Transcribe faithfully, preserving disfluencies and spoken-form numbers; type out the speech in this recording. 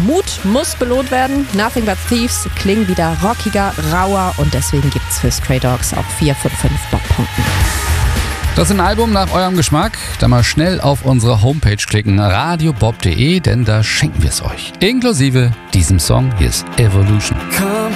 Mut muss belohnt werden. Nothing But Thieves klingen wieder rockiger, rauer und deswegen gibt's für Stray Dogs auch vier von fünf Bob-Punkten. Das ist ein Album nach eurem Geschmack. Da mal schnell auf unsere Homepage klicken, radiobob punkt de, denn da schenken wir es euch. Inklusive diesem Song. Hier ist Evolution.